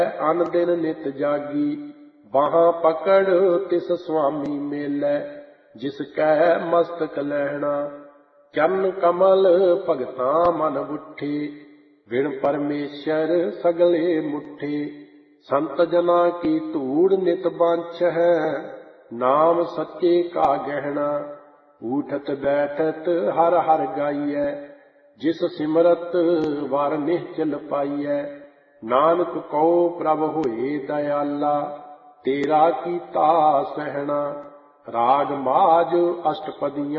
ਅਨ ਦਿਨ ਨਿਤ ਜਾਗੀ। ਬਾਹਾਂ ਪਕੜ ਤਿਸ ਸੁਆਮੀ ਮੇਲੈ, ਜਿਸ ਕੈ ਮਸਤਕ ਲਹਿਣਾ। ਚਰਨ ਕਮਲ ਭਗਤਾਂ ਮਨ ਬੁੱਠੇ, ਬਿਨ ਪਰਮੇਸ਼ਰ ਸਗਲੇ ਮੁੱਠੇ। ਸੰਤ ਜਨਾਂ ਕੀ ਧੂੜ ਨਿਤ ਬਾਂਛ ਹੈ, ਨਾਮ ਸੱਚੇ ਕਾ ਗਹਿਣਾ। ਊਠਤ ਬੈਠਤ ਹਰ ਹਰ ਗਾਈਐ, ਜਿਸ ਸਿਮਰਤ ਵਰ ਨਿਹਚਲ ਪਾਈਐ। ਨਾਨਕ ਕਉ ਪ੍ਰਭ ਹੋਏ ਦਇਆਲਾ, ਤੇਰਾ ਕੀਤਾ ਸਹਿਣਾ। ਰਾਗ ਮਾਝ ਅਸ਼ਟਪਦੀਆਂ